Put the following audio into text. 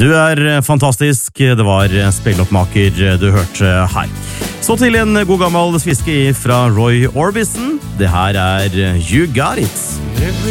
Du fantastisk, det var spilloppmaker du hørte her. Så til en god gammel sviske fra Roy Orbison. Det her You Got It.